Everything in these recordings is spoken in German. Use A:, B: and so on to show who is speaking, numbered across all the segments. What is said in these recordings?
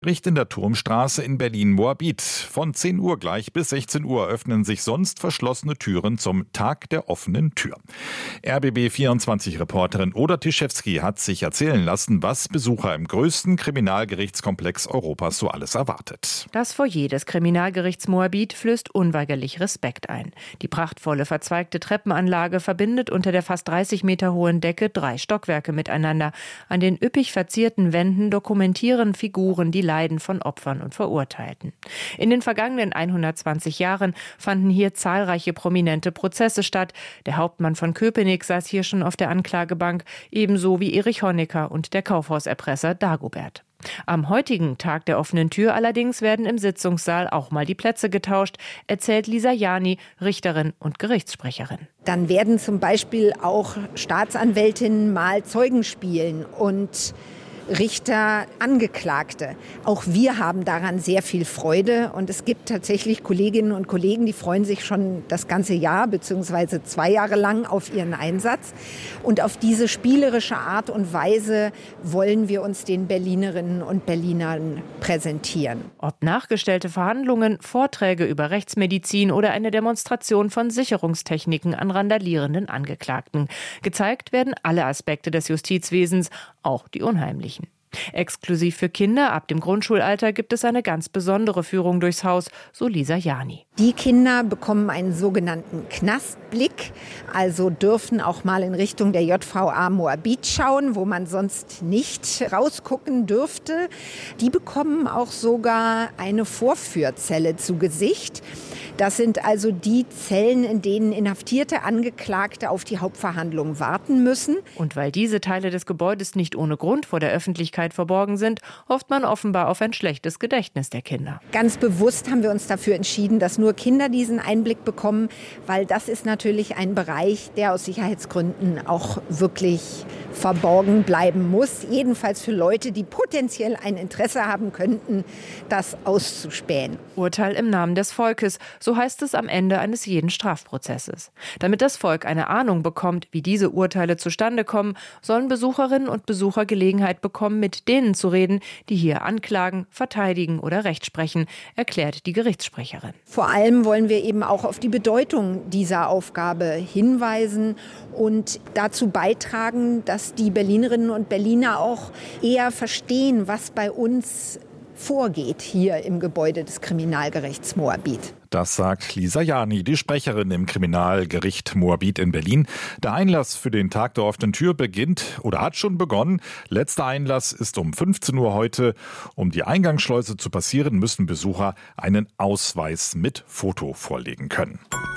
A: Gericht in der Turmstraße in Berlin-Moabit. Von 10 Uhr gleich bis 16 Uhr öffnen sich sonst verschlossene Türen zum Tag der offenen Tür. RBB24-Reporterin Oda Tischewski hat sich erzählen lassen, was Besucher im größten Kriminalgerichtskomplex Europas so alles erwartet.
B: Das Foyer des Kriminalgerichts Moabit flößt unweigerlich Respekt ein. Die prachtvolle verzweigte Treppenanlage verbindet unter der fast 30 Meter hohen Decke 3 Stockwerke miteinander. An den üppig verzierten Wänden dokumentieren Figuren die Leiden von Opfern und Verurteilten. In den vergangenen 120 Jahren fanden hier zahlreiche prominente Prozesse statt. Der Hauptmann von Köpenick saß hier schon auf der Anklagebank, ebenso wie Erich Honecker und der Kaufhauserpresser Dagobert. Am heutigen Tag der offenen Tür allerdings werden im Sitzungssaal auch mal die Plätze getauscht, erzählt Lisa Jani, Richterin und Gerichtssprecherin.
C: Dann werden zum Beispiel auch Staatsanwältinnen mal Zeugen spielen und Richter, Angeklagte. Auch wir haben daran sehr viel Freude und es gibt tatsächlich Kolleginnen und Kollegen, die freuen sich schon das ganze Jahr bzw. 2 Jahre lang auf ihren Einsatz. Und auf diese spielerische Art und Weise wollen wir uns den Berlinerinnen und Berlinern präsentieren.
B: Ob nachgestellte Verhandlungen, Vorträge über Rechtsmedizin oder eine Demonstration von Sicherungstechniken an randalierenden Angeklagten. Gezeigt werden alle Aspekte des Justizwesens, auch die unheimlichen. Exklusiv für Kinder ab dem Grundschulalter gibt es eine ganz besondere Führung durchs Haus, so Lisa Jani.
C: Die Kinder bekommen einen sogenannten Knastblick, also dürfen auch mal in Richtung der JVA Moabit schauen, wo man sonst nicht rausgucken dürfte. Die bekommen auch sogar eine Vorführzelle zu Gesicht. Das sind also die Zellen, in denen inhaftierte Angeklagte auf die Hauptverhandlung warten müssen.
B: Und weil diese Teile des Gebäudes nicht ohne Grund vor der Öffentlichkeit verborgen sind, hofft man offenbar auf ein schlechtes Gedächtnis der Kinder.
C: Ganz bewusst haben wir uns dafür entschieden, dass nur Kinder diesen Einblick bekommen, weil das ist natürlich ein Bereich, der aus Sicherheitsgründen auch wirklich verborgen bleiben muss. Jedenfalls für Leute, die potenziell ein Interesse haben könnten, das auszuspähen.
B: Urteil im Namen des Volkes, so heißt es am Ende eines jeden Strafprozesses. Damit das Volk eine Ahnung bekommt, wie diese Urteile zustande kommen, sollen Besucherinnen und Besucher Gelegenheit bekommen, mit denen zu reden, die hier anklagen, verteidigen oder Recht sprechen, erklärt die Gerichtssprecherin.
C: Vor allem wollen wir eben auch auf die Bedeutung dieser Aufgabe hinweisen und dazu beitragen, dass die Berlinerinnen und Berliner auch eher verstehen, was bei uns vorgeht hier im Gebäude des Kriminalgerichts Moabit.
A: Das sagt Lisa Jani, die Sprecherin im Kriminalgericht Moabit in Berlin. Der Einlass für den Tag der offenen Tür beginnt oder hat schon begonnen. Letzter Einlass ist um 15 Uhr heute. Um die Eingangsschleuse zu passieren, müssen Besucher einen Ausweis mit Foto vorlegen können.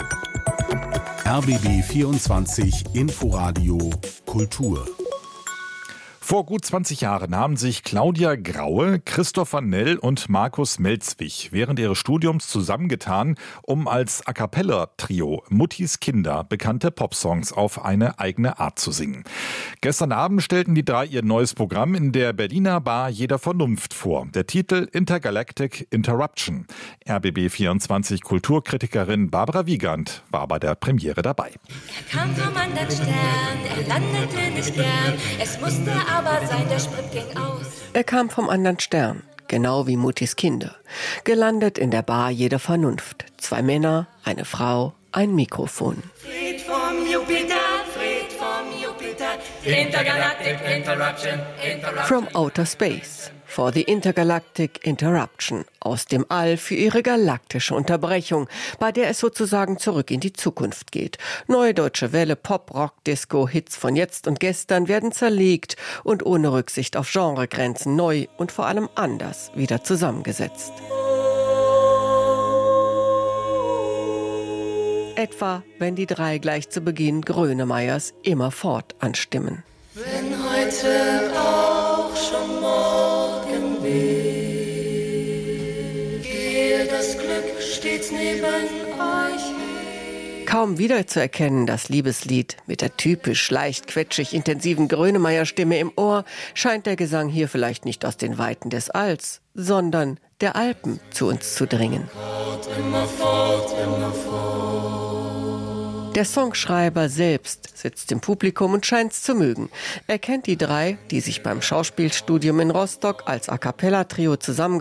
D: RBB24 Inforadio Kultur.
A: Vor gut 20 Jahren haben sich Claudia Graue, Christopher Nell und Markus Melzwig während ihres Studiums zusammengetan, um als A-cappella-Trio Muttis Kinder bekannte Popsongs auf eine eigene Art zu singen. Gestern Abend stellten die 3 ihr neues Programm in der Berliner Bar Jeder Vernunft vor. Der Titel Intergalactic Interruption. RBB24 Kulturkritikerin Barbara Wiegand war bei der Premiere dabei.
E: Er kam vom anderen Stern, er landete nicht gern, es musste aber sein, der Sprit ging aus.
F: Er kam vom anderen Stern, genau wie Muttis Kinder. Gelandet in der Bar Jeder Vernunft. 2 Männer, eine Frau, ein Mikrofon.
E: Fried vom Jupiter, Intergalactic Interruption,
F: From Outer Space. For the Intergalactic Interruption. Aus dem All für ihre galaktische Unterbrechung, bei der es sozusagen zurück in die Zukunft geht. Neue deutsche Welle, Pop, Rock, Disco, Hits von jetzt und gestern werden zerlegt und ohne Rücksicht auf Genregrenzen neu und vor allem anders wieder zusammengesetzt. Etwa, wenn die 3 gleich zu Beginn Grönemeyers Immerfort anstimmen.
E: Wenn heute auch schon morgen weht, gehe das Glück stets neben euch.
F: Kaum wiederzuerkennen, das Liebeslied mit der typisch leicht quetschig intensiven Grönemeyer-Stimme im Ohr, scheint der Gesang hier vielleicht nicht aus den Weiten des Alls, sondern der Alpen zu uns zu dringen.
E: Immerfort, immerfort.
F: Der Songschreiber selbst sitzt im Publikum und scheint's zu mögen. Er kennt die 3, die sich beim Schauspielstudium in Rostock als A-cappella-Trio zusammen